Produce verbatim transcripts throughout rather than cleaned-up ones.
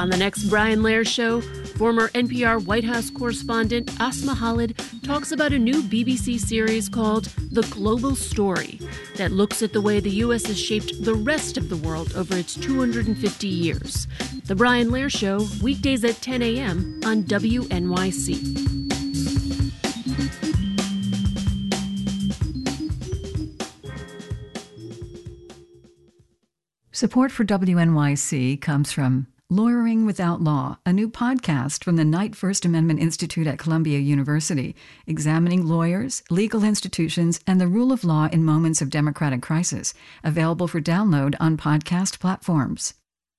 On the next Brian Lehrer Show, former N P R White House correspondent Asma Khalid talks about a new B B C series called The Global Story that looks at the way the U S has shaped the rest of the world over its two hundred fifty years. The Brian Lehrer Show, weekdays at ten a.m. on W N Y C. Support for W N Y C comes from Lawyering Without Law, a new podcast from the Knight First Amendment Institute at Columbia University, examining lawyers, legal institutions, and the rule of law in moments of democratic crisis. Available for download on podcast platforms.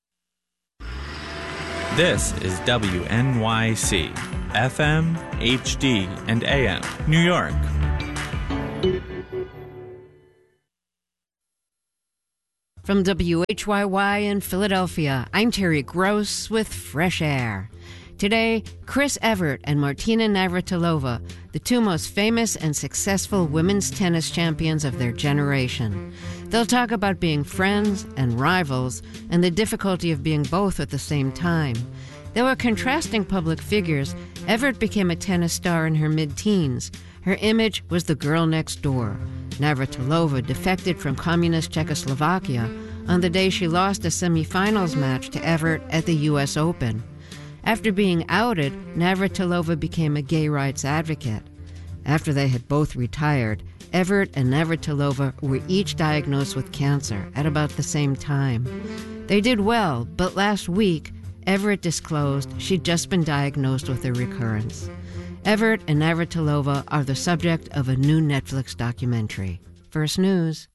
This is W N Y C, F M, H D, and A M, New York. From W H Y Y in Philadelphia, I'm Terry Gross with Fresh Air. Today, Chris Evert and Martina Navratilova, the two most famous and successful women's tennis champions of their generation. They'll talk about being friends and rivals and the difficulty of being both at the same time. They were contrasting public figures. Evert became a tennis star in her mid-teens. Her image was the girl next door. Navratilova defected from communist Czechoslovakia on the day she lost a semifinals match to Evert at the U S Open. After being outed, Navratilova became a gay rights advocate. After they had both retired, Evert and Navratilova were each diagnosed with cancer at about the same time. They did well, but last week, Evert disclosed she'd just been diagnosed with a recurrence. Evert and Navratilova are the subject of a new Netflix documentary. First News.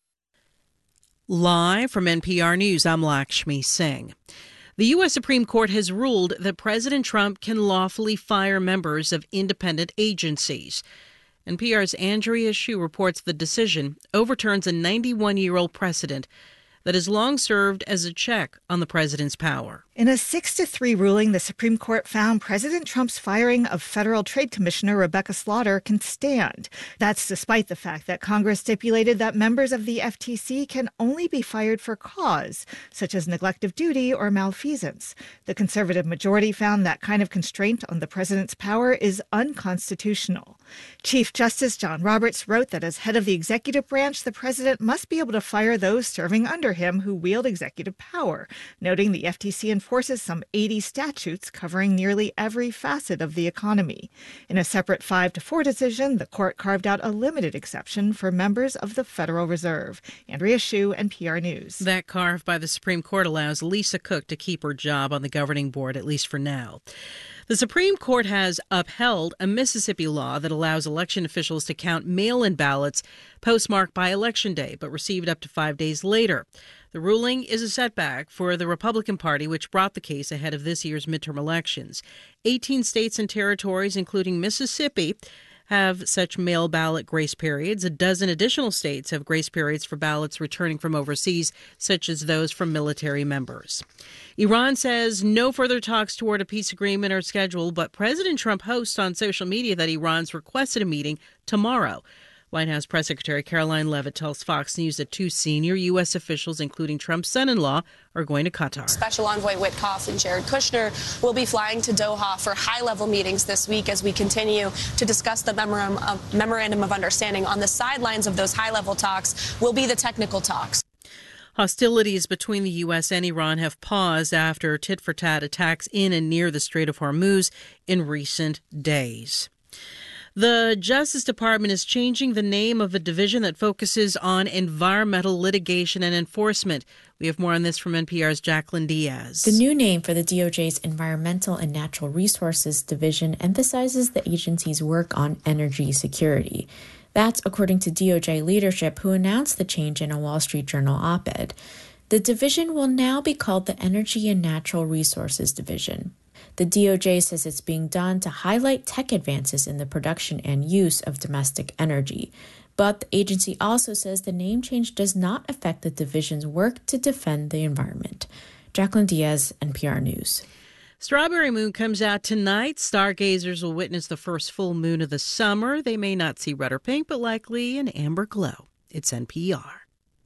Live from N P R News, I'm Lakshmi Singh. The U S Supreme Court has ruled that President Trump can lawfully fire members of independent agencies. N P R's Andrea Hsu reports the decision overturns a ninety-one-year-old precedent that has long served as a check on the president's power. In a six to three ruling, the Supreme Court found President Trump's firing of Federal Trade Commissioner Rebecca Slaughter can stand. That's despite the fact that Congress stipulated that members of the F T C can only be fired for cause, such as neglect of duty or malfeasance. The conservative majority found that kind of constraint on the president's power is unconstitutional. Chief Justice John Roberts wrote that as head of the executive branch, the president must be able to fire those serving under him who wield executive power, noting the F T C enforces some eighty statutes covering nearly every facet of the economy. In a separate five to four decision, the court carved out a limited exception for members of the Federal Reserve. Andrea Hsu, N P R News. That carve by the Supreme Court allows Lisa Cook to keep her job on the governing board, at least for now. The Supreme Court has upheld a Mississippi law that allows election officials to count mail-in ballots postmarked by Election Day, but received up to five days later. The ruling is a setback for the Republican Party, which brought the case ahead of this year's midterm elections. eighteen states and territories, including Mississippi, have such mail ballot grace periods. A dozen additional states have grace periods for ballots returning from overseas, such as those from military members. Iran says no further talks toward a peace agreement are scheduled, but President Trump hosts on social media that Iran's requested a meeting tomorrow. White House Press Secretary Caroline Leavitt tells Fox News that two senior U S officials, including Trump's son-in-law, are going to Qatar. Special Envoy Witkoff and Jared Kushner will be flying to Doha for high-level meetings this week as we continue to discuss the memorandum of, memorandum of understanding. On the sidelines of those high-level talks will be the technical talks. Hostilities between the U S and Iran have paused after tit-for-tat attacks in and near the Strait of Hormuz in recent days. The Justice Department is changing the name of a division that focuses on environmental litigation and enforcement. We have more on this from N P R's Jacqueline Diaz. The new name for the D O J's Environmental and Natural Resources Division emphasizes the agency's work on energy security. That's according to D O J leadership, who announced the change in a Wall Street Journal op-ed. The division will now be called the Energy and Natural Resources Division. The D O J says it's being done to highlight tech advances in the production and use of domestic energy. But the agency also says the name change does not affect the division's work to defend the environment. Jacqueline Diaz, N P R News. Strawberry Moon comes out tonight. Stargazers will witness the first full moon of the summer. They may not see red or pink, but likely an amber glow. It's N P R.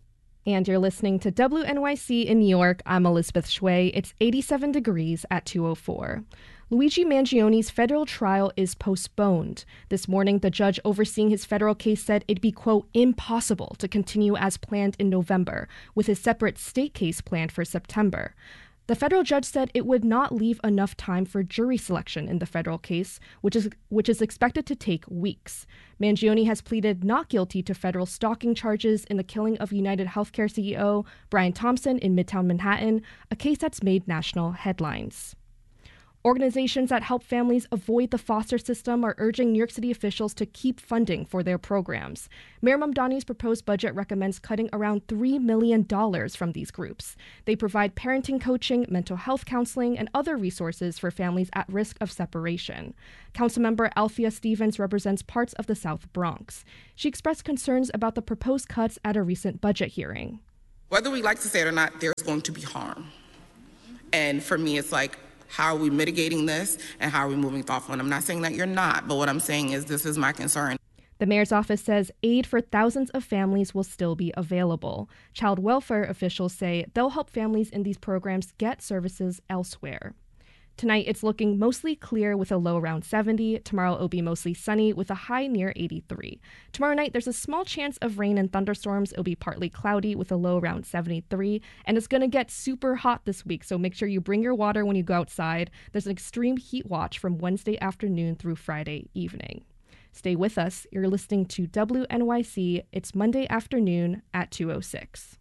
And you're listening to W N Y C in New York. I'm Elizabeth Shui. It's eighty-seven degrees at two oh four. Luigi Mangioni's federal trial is postponed. This morning, the judge overseeing his federal case said it'd be, quote, impossible to continue as planned in November, with his separate state case planned for September. The federal judge said it would not leave enough time for jury selection in the federal case, which is which is expected to take weeks. Mangioni has pleaded not guilty to federal stalking charges in the killing of United Healthcare C E O Brian Thompson in Midtown Manhattan, a case that's made national headlines. Organizations that help families avoid the foster system are urging New York City officials to keep funding for their programs. Mayor Mamdani's proposed budget recommends cutting around three million dollars from these groups. They provide parenting coaching, mental health counseling, and other resources for families at risk of separation. Councilmember Althea Stevens represents parts of the South Bronx. She expressed concerns about the proposed cuts at a recent budget hearing. Whether we like to say it or not, there's going to be harm. And for me, it's like, how are we mitigating this and how are we moving thoughtful? And I'm not saying that you're not, but what I'm saying is this is my concern. The mayor's office says aid for thousands of families will still be available. Child welfare officials say they'll help families in these programs get services elsewhere. Tonight, it's looking mostly clear with a low around seventy. Tomorrow, it'll be mostly sunny with a high near eighty-three. Tomorrow night, there's a small chance of rain and thunderstorms. It'll be partly cloudy with a low around seventy-three. And it's going to get super hot this week, so make sure you bring your water when you go outside. There's an extreme heat watch from Wednesday afternoon through Friday evening. Stay with us. You're listening to W N Y C. It's Monday afternoon at two oh six.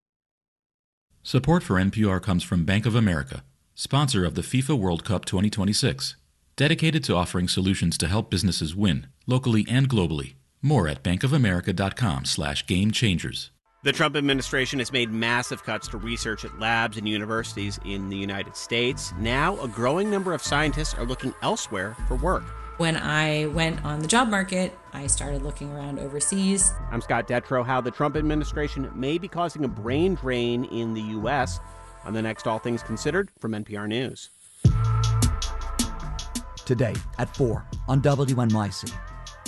Support for N P R comes from Bank of America, sponsor of the FIFA World Cup twenty twenty-six, dedicated to offering solutions to help businesses win, locally and globally. More at bankofamerica.com slash game changers. The Trump administration has made massive cuts to research at labs and universities in the United States. Now, a growing number of scientists are looking elsewhere for work. When I went on the job market, I started looking around overseas. I'm Scott Detrow. How the Trump administration may be causing a brain drain in the U S on the next All Things Considered from N P R News. Today at four on W N Y C.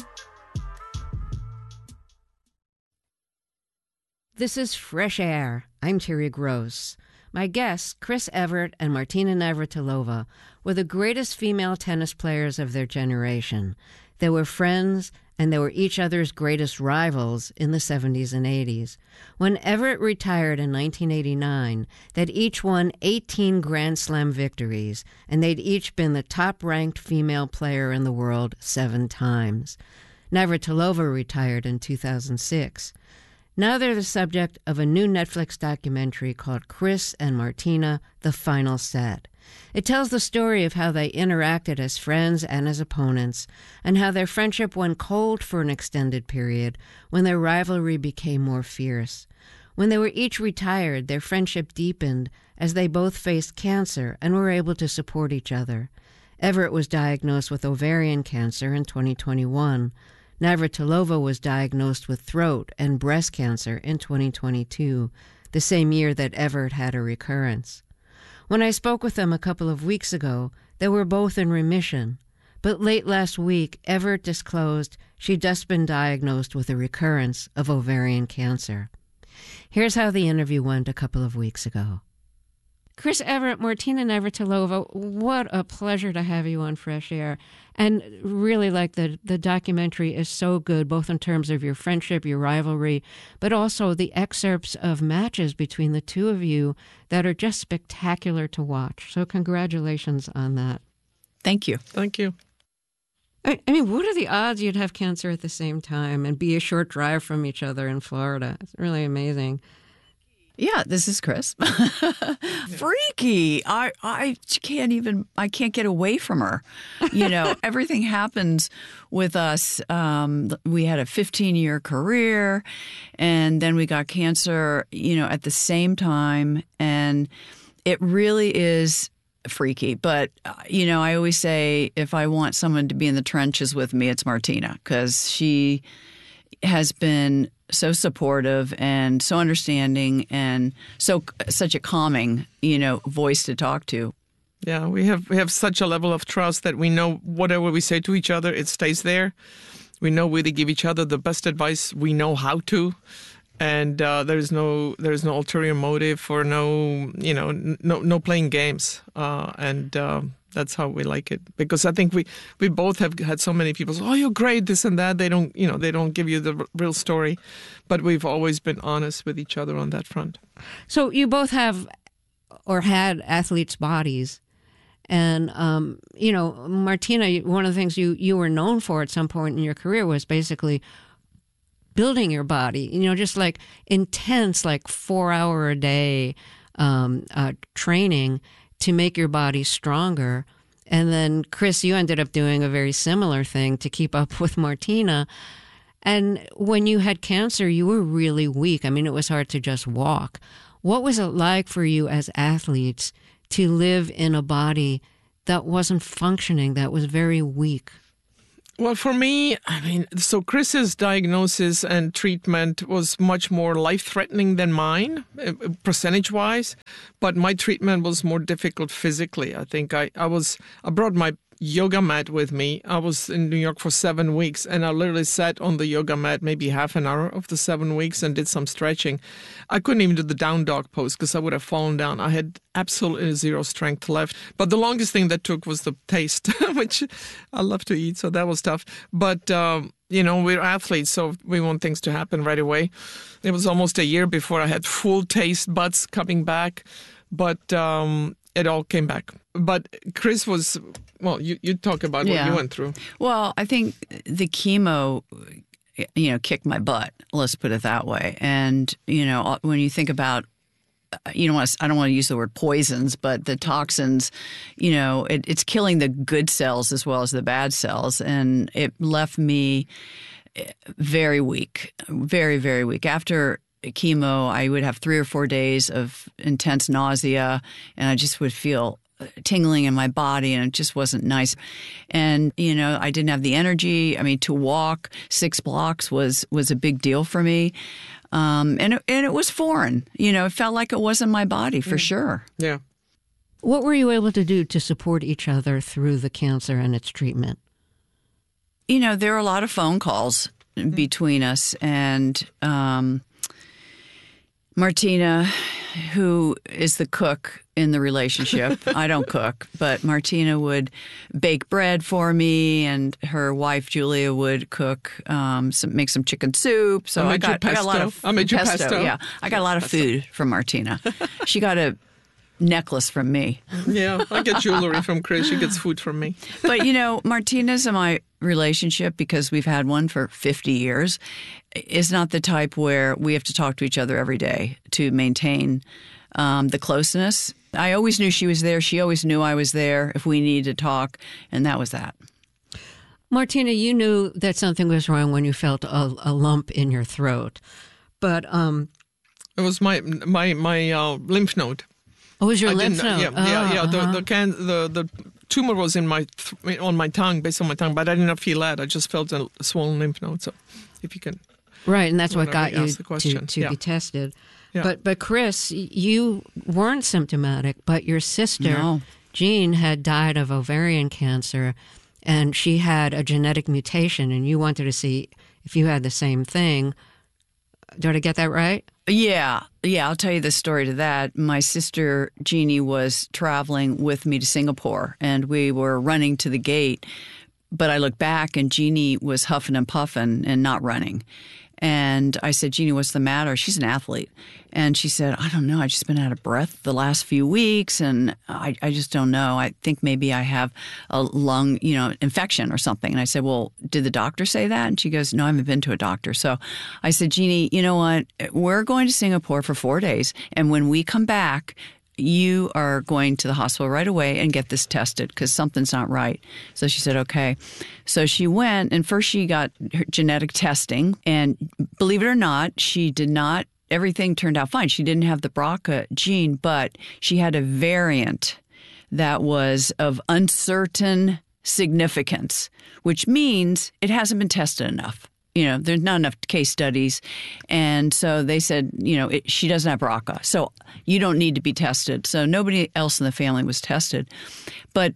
This is Fresh Air. I'm Terry Gross. My guests, Chris Evert and Martina Navratilova, were the greatest female tennis players of their generation. They were friends, and they were each other's greatest rivals in the seventies and eighties. When Evert retired in nineteen eighty-nine, they'd each won eighteen Grand Slam victories, and they'd each been the top-ranked female player in the world seven times. Navratilova retired in two thousand six. Now they're the subject of a new Netflix documentary called Chris and Martina, The Final Set. It tells the story of how they interacted as friends and as opponents, and how their friendship went cold for an extended period when their rivalry became more fierce. When they were each retired, their friendship deepened as they both faced cancer and were able to support each other. Evert was diagnosed with ovarian cancer in twenty twenty-one. Navratilova was diagnosed with throat and breast cancer in twenty twenty-two, the same year that Evert had a recurrence. When I spoke with them a couple of weeks ago, they were both in remission. But late last week, Evert disclosed she'd just been diagnosed with a recurrence of ovarian cancer. Here's how the interview went a couple of weeks ago. Chris Evert, Martina Navratilova, what a pleasure to have you on Fresh Air. And really, like, the, the documentary is so good, both in terms of your friendship, your rivalry, but also the excerpts of matches between the two of you that are just spectacular to watch. So congratulations on that. Thank you. Thank you. I, I mean, what are the odds you'd have cancer at the same time and be a short drive from each other in Florida? It's really amazing. Yeah, this is Chris. Freaky. I I can't even, I can't get away from her. You know, everything happens with us. Um, we had a fifteen-year career, and then we got cancer, you know, at the same time. And it really is freaky. But, you know, I always say if I want someone to be in the trenches with me, it's Martina, because she has been so supportive and so understanding and so such a calming, you know, voice to talk to. Yeah, we have we have such a level of trust that we know whatever we say to each other, it stays there. We know we give each other the best advice we know how to. And uh, there's no there's no ulterior motive or no you know no no playing games, uh, and uh, that's how we like it. Because I think we, we both have had so many people say, "Oh, you're great," this and that. They don't you know they don't give you the r- real story, but we've always been honest with each other on that front. So you both have or had athletes' bodies. And, um, you know, Martina, one of the things you, you were known for at some point in your career was basically building your body, you know, just like intense, like four hour a day um, uh, training to make your body stronger. And then, Chris, you ended up doing a very similar thing to keep up with Martina. And when you had cancer, you were really weak. I mean, it was hard to just walk. What was it like for you as athletes to live in a body that wasn't functioning, that was very weak? Well, for me, I mean, so Chris's diagnosis and treatment was much more life-threatening than mine, percentage-wise, but my treatment was more difficult physically. I think I, I was, I brought my yoga mat with me. I was in New York for seven weeks, and I literally sat on the yoga mat maybe half an hour of the seven weeks and did some stretching. I couldn't even do the down dog pose because I would have fallen down. I had absolutely zero strength left. But the longest thing that took was the taste, which I love to eat, so that was tough. But, um, you know, we're athletes, so we want things to happen right away. It was almost a year before I had full taste buds coming back, but um, it all came back. But Chris was, well, you, you talk about what yeah. you went through. Well, I think the chemo, you know, kicked my butt, let's put it that way. And, you know, when you think about, you don't want to, I don't want to use the word poisons, but the toxins, you know, it, it's killing the good cells as well as the bad cells. And it left me very weak, very, very weak. After chemo, I would have three or four days of intense nausea, and I just would feel tingling in my body, and it just wasn't nice. And, you know, I didn't have the energy. I mean, to walk six blocks was, was a big deal for me. Um, and, it, and it was foreign. You know, it felt like it wasn't my body for mm. sure. Yeah. What were you able to do to support each other through the cancer and its treatment? You know, there were a lot of phone calls mm-hmm. between us, and um, Martina, who is the cook in the relationship. I don't cook, but Martina would bake bread for me, and her wife Julia would cook, um, some, make some chicken soup. So I, I got, I got a lot of I made you pesto. pesto. Yeah, I got a lot of food from Martina. She got a necklace from me. Yeah, I get jewelry from Chris. She gets food from me. But, you know, Martina's and my relationship, because we've had one for fifty years, is not the type where we have to talk to each other every day to maintain um, the closeness. I always knew she was there. She always knew I was there if we needed to talk, and that was that. Martina, you knew that something was wrong when you felt a, a lump in your throat, but um, it was my my my uh, lymph node. Oh, it was your I lymph node? Yeah, oh, yeah, yeah. uh-huh. The the can the the tumor was in my th- on my tongue, based on my tongue, but I did not feel that. I just felt a swollen lymph node. So, if you can, right, and that's what got you to, to yeah. be tested. Yeah. But but Chris, you weren't symptomatic, but your sister no. Jean had died of ovarian cancer, and she had a genetic mutation, and you wanted to see if you had the same thing. Did I get that right? Yeah. Yeah, I'll tell you the story to that. My sister, Jeannie, was traveling with me to Singapore, and we were running to the gate. But I looked back, and Jeannie was huffing and puffing and not running. And I said, Jeannie, what's the matter? She's an athlete. And she said, I don't know. I've just been out of breath the last few weeks, and I, I just don't know. I think maybe I have a lung, you know, infection or something. And I said, well, did the doctor say that? And she goes, no, I haven't been to a doctor. So I said, Jeannie, you know what? We're going to Singapore for four days. And when we come back, you are going to the hospital right away and get this tested because something's not right. So she said, okay. So she went, and first she got her genetic testing. And believe it or not, she did not, everything turned out fine. She didn't have the B R C A gene, but she had a variant that was of uncertain significance, which means it hasn't been tested enough. You know, there's not enough case studies. And so they said, you know, it, she doesn't have B R C A. So you don't need to be tested. So nobody else in the family was tested. But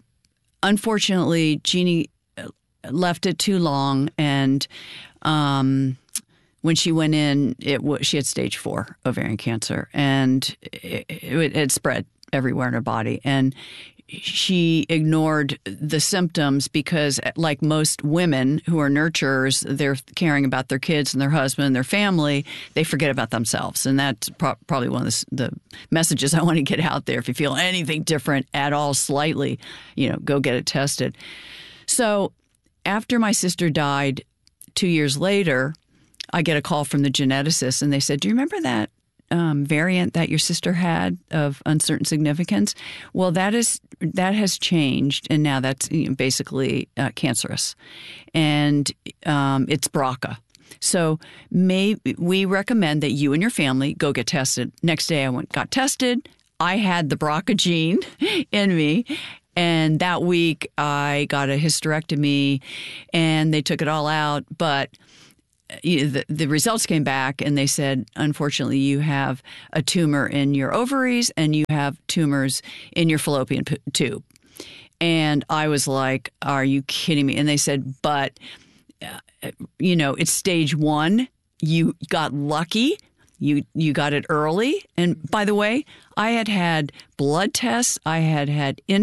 unfortunately, Jeannie left it too long. And um, when she went in, it was, she had stage four ovarian cancer, and it, it, it spread everywhere in her body. And she ignored the symptoms because, like most women who are nurturers, they're caring about their kids and their husband and their family. They forget about themselves. And that's pro- probably one of the, the messages I want to get out there. If you feel anything different at all slightly, you know, go get it tested. So after my sister died two years later, I get a call from the geneticist, and they said, do you remember that um, variant that your sister had of uncertain significance? Well, that is that has changed, and now that's you know, basically uh, cancerous, and um, it's B R C A. So may, we recommend that you and your family go get tested. Next day I went got tested. I had the B R C A gene in me. And that week I got a hysterectomy, and they took it all out. But you know, the, the results came back, and they said, unfortunately, you have a tumor in your ovaries and you have tumors in your fallopian p- tube. And I was like, are you kidding me? And they said, but, uh, you know, it's stage one. You got lucky. You you got it early. And by the way, I had had blood tests. I had had in